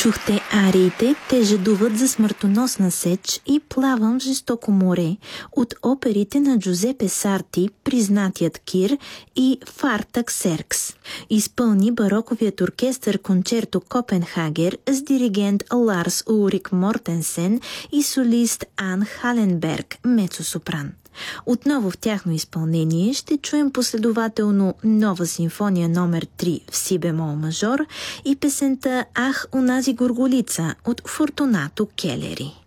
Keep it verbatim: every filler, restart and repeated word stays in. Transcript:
Чухте ариите «Те жадуват за смъртоносна сеч» и «Плавам в жестоко море» от оперите на Джузепе Сарти «Признатият кир» и «Фартак Серкс». Изпълни бароковият оркестър кончерто Копенхагер с диригент Ларс Улрик Мортенсен и солист Ан Халенберг, мецо-сопран. Отново в тяхно изпълнение ще чуем последователно Нова симфония номер три в си бемол мажор и песента «Ах, онази горголица» от Фортунато Келери.